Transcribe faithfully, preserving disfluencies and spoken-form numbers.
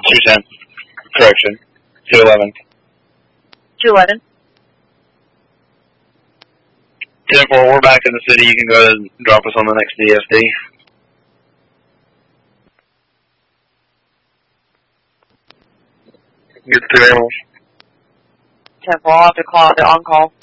two ten. Correction. two eleven. two eleven. ten four, we're back in the city. You can go ahead and drop us on the next D S D. Get the two animals. ten four, I'll have to call out the on-call.